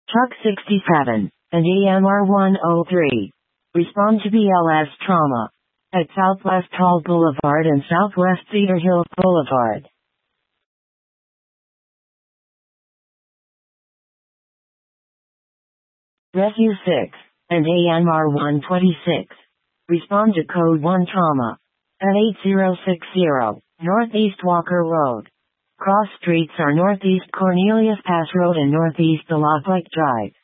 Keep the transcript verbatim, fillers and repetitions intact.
Truck sixty-seven, and A M R one oh three. Respond to B L S trauma. At Southwest Hall Boulevard and Southwest Cedar Hill Boulevard. Rescue six, and A M R one twenty-six. Respond to Code one Trauma. At eight zero six zero, Northeast Walker Road. Cross streets are Northeast Cornelius Pass Road and Northeast Alok Lake Drive.